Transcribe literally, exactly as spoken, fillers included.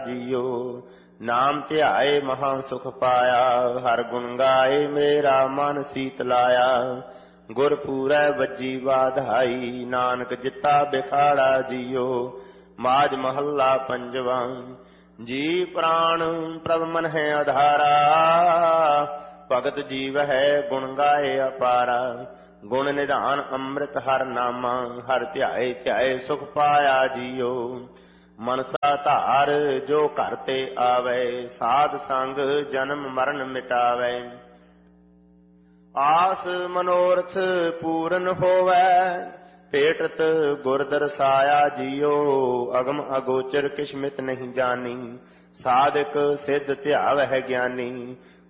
JIO. ਨਾਮ ਧਿਆਏ ਮਹਾ ਸੁਖ ਪਾਇਆ, ਹਰ ਗੁਣ ਗਾਏ ਮੇਰਾ ਮਨ ਸੀਤ ਲਾਇਆ। ਗੁਰ ਪੂਰੈ ਵੱਜੀ ਵਾਧਾਈ, ਨਾਨਕ ਜਿੱਤਾ ਬਿਖਾੜਾ ਜੀਓ। ਮਾਝ ਮਹੱਲਾ ਪੰਜਵਾਂ। ਜੀ ਪ੍ਰਾਣ ਪ੍ਰਭ ਮਨ ਹੈ ਆਧਾਰਾ, ਭਗਤ ਜੀਵ ਹੈ ਗੁਣ ਗਾਏ ਅਪਾਰਾ। ਗੁਣ ਨਿਧਾਨ ਅੰਮ੍ਰਿਤ ਹਰ ਨਾਮਾ, ਹਰ ਧਿਆਏ ਧਿਆਏ ਸੁਖ ਪਾਇਆ ਜੀਓ। ਮਨਸਾ ਧਾਰ ਜੋ ਘਰ ਤੇ ਆਵੇ, ਸਾਧ ਸੰਗ ਜਨਮ ਮਰਨ ਮਿਟਾਵੇ। ਆਸ ਮਨੋਰਥ ਪੂਰਨ ਹੋਵੈ, ਭੇਟਤ ਗੁਰ ਦਰਸਾਇਆ ਜੀਓ। ਅਗਮ ਅਗੋਚਰ ਕਿਛ ਮਿਤ ਨਹੀਂ ਜਾਣੀ, ਸਾਧਕ ਸਿੱਧ ਧਿਆਵਹਿ ਗਿਆਨੀ।